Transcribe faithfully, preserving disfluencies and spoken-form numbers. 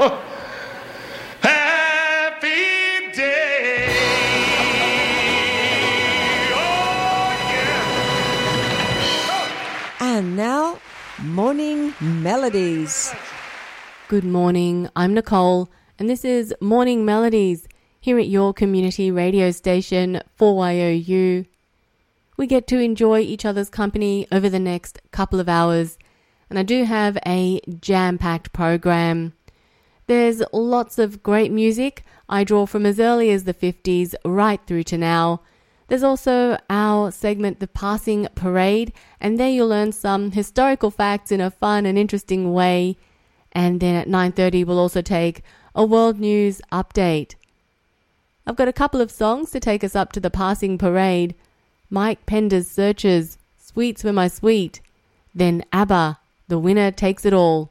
Happy day. Oh, yeah. And now, Morning Melodies. Good morning, I'm Nicole, and this is Morning Melodies here at your community radio station four Y O U. We get to enjoy each other's company over the next couple of hours, and I do have a jam-packed program. There's lots of great music I draw from as early as the fifties right through to now. There's also our segment, The Passing Parade, and there you'll learn some historical facts in a fun and interesting way. And then at nine thirty we'll also take a world news update. I've got a couple of songs to take us up to the Passing Parade. Mike Pender's Searchers, Sweets Were My Sweet. Then ABBA, The Winner Takes It All.